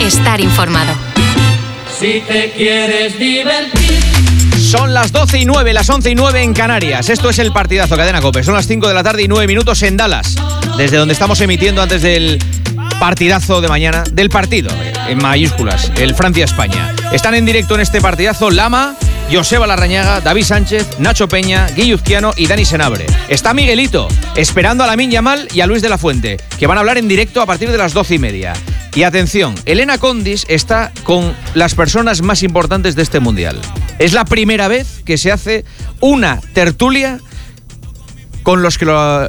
estar informado. Si te quieres divertir. Son las 12:09, las 11:09 en Canarias. Esto es el partidazo, Cadena COPE. Son las 5 de la tarde y 9 minutos en Dallas, desde donde estamos emitiendo antes del partidazo de mañana, del partido, en mayúsculas, el Francia-España. Están en directo en este partidazo Lama, Joseba Larrañaga, David Sánchez, Nacho Peña, Guille Uzquiano y Dani Senabre. Está Miguelito, esperando a Lamine Yamal y a Luis de la Fuente, que van a hablar en directo a partir de las 12:30. Y atención, Elena Condis está con las personas más importantes de este Mundial. Es la primera vez que se hace una tertulia con las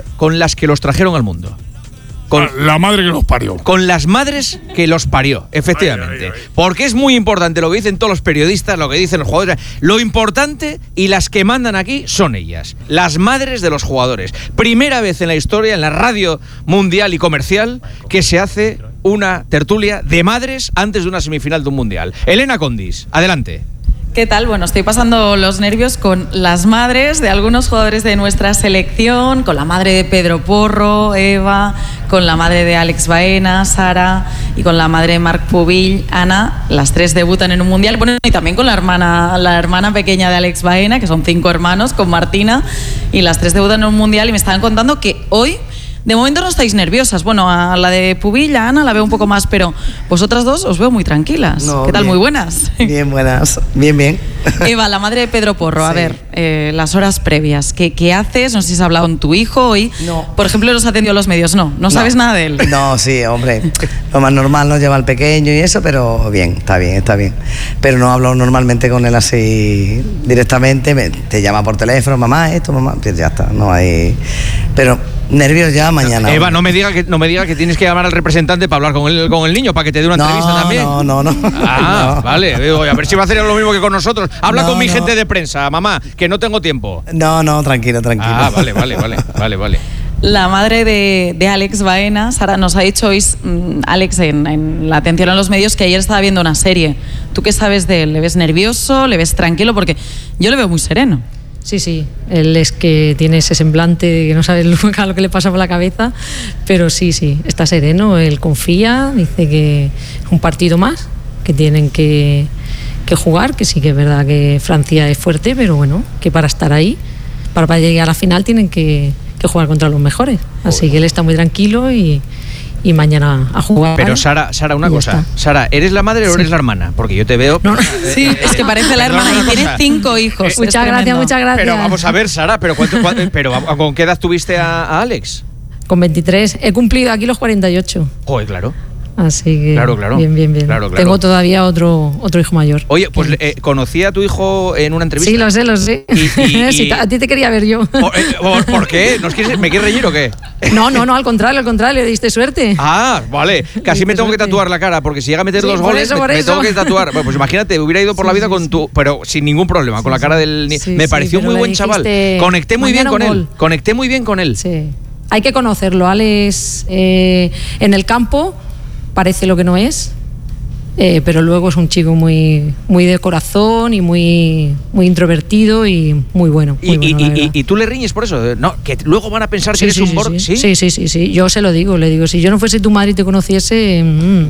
que los trajeron al mundo. Con la madre que los parió. Con las madres que los parió, efectivamente. Ay. Porque es muy importante lo que dicen todos los periodistas, lo que dicen los jugadores. Lo importante y las que mandan aquí son ellas, las madres de los jugadores. Primera vez en la historia, en la radio mundial y comercial, que se hace una tertulia de madres antes de una semifinal de un mundial. Elena Condis, adelante. ¿Qué tal? Bueno, estoy pasando los nervios con las madres de algunos jugadores de nuestra selección, con la madre de Pedro Porro, Eva, con la madre de Alex Baena, Sara, y con la madre de Marc Pubill, Ana. Las tres debutan en un mundial. Bueno, y también con la hermana pequeña de Alex Baena, que son 5 hermanos, con Martina, y las tres debutan en un mundial y me estaban contando que hoy, de momento no estáis nerviosas. Bueno, a la de Pubill, a Ana, la veo un poco más, pero vosotras dos os veo muy tranquilas. No, ¿qué tal? Bien. Muy buenas. Bien, buenas. Bien. Eva, la madre de Pedro Porro, sí. A ver, las horas previas, ¿qué haces? No sé si has hablado con tu hijo hoy. No. Por ejemplo, los atendió a los medios. No sabes nada de él. No, sí, hombre. Lo más normal nos lleva al pequeño y eso, pero bien, está bien. Pero no hablo normalmente con él así directamente. Te llama por teléfono, mamá, esto, mamá. Pues ya está, no hay. Pero nervios ya mañana. Eva, no me diga que tienes que llamar al representante para hablar con el niño, para que te dé una entrevista también. No. Ah, no. Vale. A ver si va a hacer lo mismo que con nosotros. Habla con mi gente de prensa, mamá, que no tengo tiempo. No, tranquilo. Ah, vale. La madre de Alex Baena, Sara, nos ha dicho hoy, Alex, en la atención a los medios, que ayer estaba viendo una serie. ¿Tú qué sabes de él? ¿Le ves nervioso? ¿Le ves tranquilo? Porque yo le veo muy sereno. Sí, él es que tiene ese semblante que no sabes nunca lo que le pasa por la cabeza, pero sí, está sereno, él confía, dice que es un partido más, que tienen que jugar, que sí que es verdad que Francia es fuerte, pero bueno, que para estar ahí, para llegar a la final tienen que jugar contra los mejores, así que él está muy tranquilo y mañana a jugar. Pero Sara, una cosa. Sara, ¿eres la madre o eres la hermana? Porque yo te veo... No. Sí, es que parece la hermana y tiene 5 hijos. Muchas gracias. Pero vamos a ver, Sara, pero ¿con qué edad tuviste a Alex? Con 23. He cumplido aquí los 48. Joder, claro. Así que claro. Bien. Claro. Tengo todavía otro hijo mayor. Oye, pues conocí a tu hijo en una entrevista. Sí, lo sé. Sí, a ti te quería ver yo. ¿Por qué? ¿Me quieres reñir o qué? No, al contrario, le diste suerte. Ah, vale. Casi me tengo que tatuar la cara, porque si llega a meter 2 goles, me tengo que tatuar. Pues imagínate, hubiera ido por la vida con tu... Pero sin ningún problema, con la cara del... me pareció muy buen chaval. Conecté muy bien con él. Sí. Hay que conocerlo. Alex, en el campo parece lo que no es, pero luego es un chico muy de corazón y muy introvertido y muy bueno. ¿Y tú le riñes por eso? No, que luego van a pensar que eres un borde. Sí. Yo se lo digo, le digo, si yo no fuese tu madre y te conociese...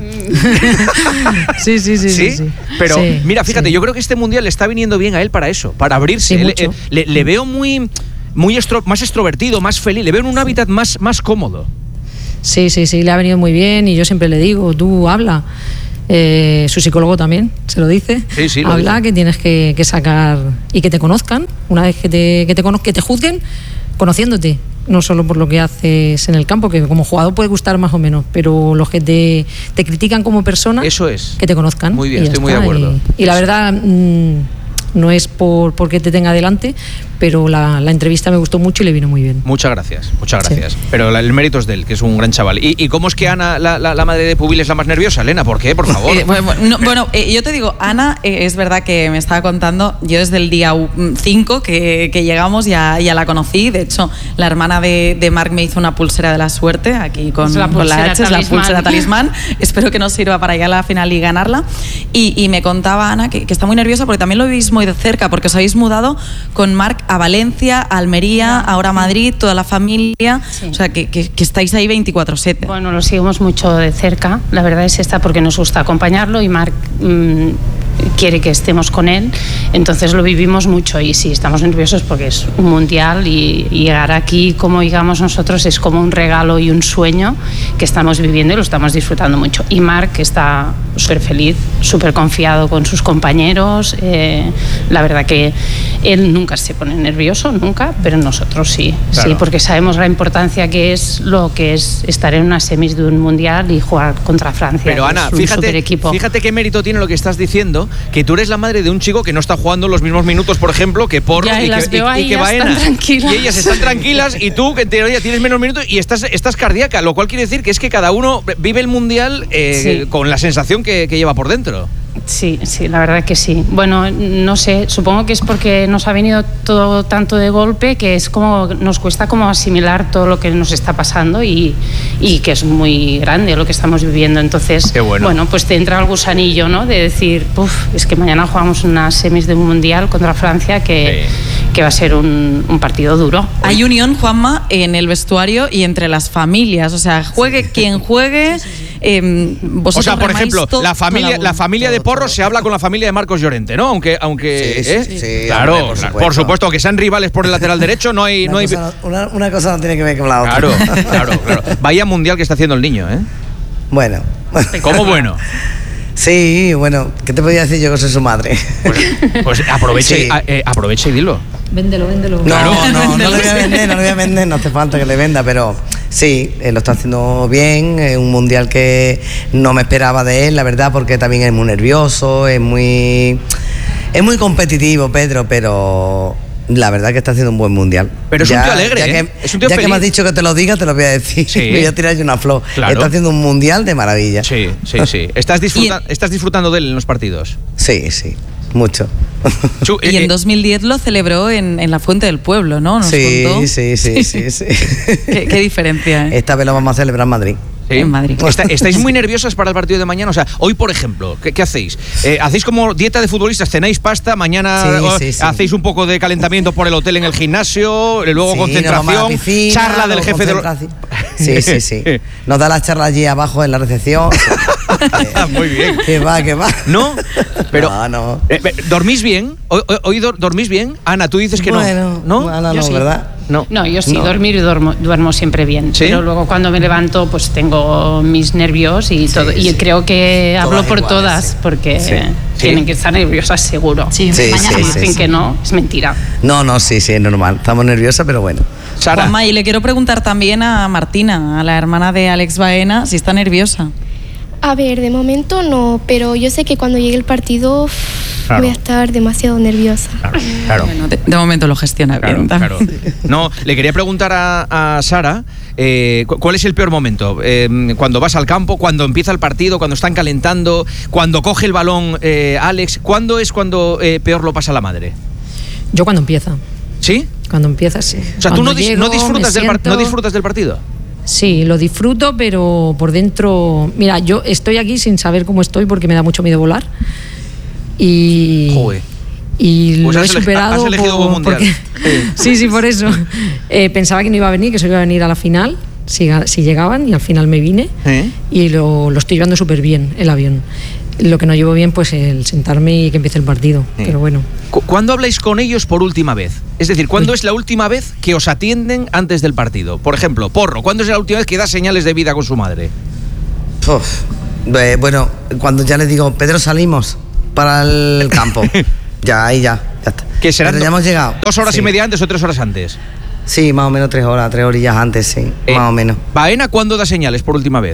Sí. Pero mira, fíjate, yo creo que este mundial le está viniendo bien a él para eso, para abrirse. Le veo más extrovertido, más feliz, le veo en un hábitat más cómodo. Sí, le ha venido muy bien y yo siempre le digo, tú habla. Su psicólogo también se lo dice. Sí, habla, que tienes que sacar y que te conozcan. Una vez que te conozcan, que te juzguen conociéndote, no solo por lo que haces en el campo, que como jugador puede gustar más o menos, pero los que te critican como persona, eso es, que te conozcan. Muy bien, estoy muy de acuerdo. Y la verdad, no es porque te tenga delante, pero la entrevista me gustó mucho y le vino muy bien. Muchas gracias. Sí. Pero el mérito es de él, que es un gran chaval. ¿Y cómo es que Ana, la madre de Pubill, es la más nerviosa, Elena? ¿Por qué, por favor? Yo te digo, Ana, es verdad que me estaba contando, yo desde el día 5 que llegamos ya la conocí. De hecho, la hermana de Marc me hizo una pulsera de la suerte, aquí con la H, es la pulsera talismán. Espero que nos sirva para ir a la final y ganarla. Y me contaba Ana que está muy nerviosa porque también lo mismo muy de cerca, porque os habéis mudado con Marc a Valencia, a Almería, ahora a Madrid, toda la familia, o sea, que estáis ahí 24/7. Bueno, lo seguimos mucho de cerca, la verdad es esta, porque nos gusta acompañarlo y Marc quiere que estemos con él, entonces lo vivimos mucho y sí, estamos nerviosos porque es un mundial y llegar aquí, como digamos nosotros, es como un regalo y un sueño que estamos viviendo y lo estamos disfrutando mucho. Y Marc está súper feliz, súper confiado con sus compañeros, la verdad que él nunca se pone nervioso, nunca, pero nosotros sí, claro. Sí, porque sabemos la importancia que es lo que es estar en una semis de un mundial y jugar contra Francia. Pero Ana, fíjate qué mérito tiene lo que estás diciendo, que tú eres la madre de un chico que no está jugando los mismos minutos, por ejemplo, que Porro y que Baena. Y ellas están tranquilas y tú, que en teoría tienes menos minutos y estás cardíaca, lo cual quiere decir que es que cada uno vive el mundial con la sensación que lleva por dentro. Sí, la verdad que sí. Bueno, no sé, supongo que es porque nos ha venido todo tanto de golpe que es como nos cuesta como asimilar todo lo que nos está pasando y que es muy grande lo que estamos viviendo. Entonces, bueno, pues te entra el gusanillo, ¿no? De decir, es que mañana jugamos unas semis de un mundial contra Francia que va a ser un partido duro. Hay unión, Juanma, en el vestuario y entre las familias, o sea, juegue quien juegue. O sea, por ejemplo, la familia de Porro se habla con la familia de Marcos Llorente, ¿no? Aunque sí, claro, hombre, por supuesto, aunque sean rivales por el lateral derecho, no hay una cosa no tiene que ver con la otra. Claro. Vaya mundial que está haciendo el niño, ¿eh? Bueno. ¿Cómo bueno? Sí, bueno, ¿qué te podía decir yo que soy su madre? Pues aprovecha y dilo. Véndelo. No lo voy a vender, no hace falta que le venda, pero sí, lo está haciendo bien, es un mundial que no me esperaba de él, la verdad, porque también es muy nervioso, es muy competitivo, Pedro, pero la verdad que está haciendo un buen mundial. Pero es un tío alegre, es un tío feliz. Que me has dicho que te lo diga, te lo voy a decir. Sí. Me voy a tirar yo una flor. Claro. Está haciendo un mundial de maravilla. Sí. ¿Estás disfrutando de él en los partidos? Sí, mucho. Y en 2010 lo celebró en la Fuente del Pueblo, ¿no? Nos contó. Sí. ¿Qué diferencia, Esta vez lo vamos a celebrar en Madrid. ¿Sí? En Madrid. ¿Estáis muy nerviosas para el partido de mañana? O sea, hoy, por ejemplo, ¿qué hacéis? ¿Hacéis como dieta de futbolistas? ¿Cenáis pasta? ¿Mañana hacéis un poco de calentamiento por el hotel en el gimnasio? Luego concentración, piscina, charla del jefe de los... Sí. Nos da la charla allí abajo en la recepción. Muy bien. Que va. ¿No? Pero, no. ¿Dormís bien? ¿Hoy dormís bien? Ana, tú dices que bueno, no. Ana, yo no, sí. ¿Verdad? No, yo sí, dormir y duermo siempre bien. ¿Sí? Pero luego cuando me levanto, pues tengo mis nervios y todo. Y creo que hablo por todas, porque tienen que estar nerviosas seguro. Mañana dicen que no, es mentira. No, sí, es normal. Estamos nerviosas, pero bueno. Sara. Juanma, y le quiero preguntar también a Martina, a la hermana de Alex Baena, si está nerviosa. A ver, de momento no, pero yo sé que cuando llegue el partido voy a estar demasiado nerviosa. Claro. Bueno, de momento lo gestiona bien. Claro. No, le quería preguntar a Sara, ¿cuál es el peor momento? Cuando vas al campo, cuando empieza el partido, cuando están calentando, cuando coge el balón Alex, ¿cuándo es cuando peor lo pasa la madre? Yo cuando empieza. ¿Sí? Cuando empieza, sí. O sea, ¿tú no disfrutas del partido? Sí, lo disfruto, pero por dentro... Mira, yo estoy aquí sin saber cómo estoy porque me da mucho miedo volar. Y... Joder. Y pues lo he superado. Has elegido buen mundial. Sí, por eso. Pensaba que no iba a venir, que solo iba a venir a la final, si llegaban, y al final me vine. Y lo estoy llevando súper bien, el avión. Lo que no llevo bien, pues el sentarme y que empiece el partido. Pero bueno. ¿Cuándo habláis con ellos por última vez? Es decir, ¿cuándo es la última vez que os atienden antes del partido? Por ejemplo, Porro, ¿cuándo es la última vez que da señales de vida con su madre? Bueno, cuando ya le digo, Pedro, salimos para el campo. ya está. ¿Que serán ya hemos llegado? 2 horas y media antes o 3 horas antes? Sí, más o menos 3 horas, 3 orillas antes, sí, más o menos. ¿Baena cuándo da señales por última vez?